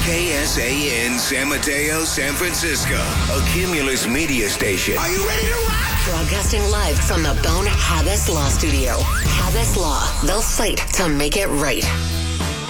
KSAN San Mateo, San Francisco, a Cumulus media station. Are you ready to rock? Broadcasting live from the Bone Habas Law Studio. Habas Law, they'll fight to make it right.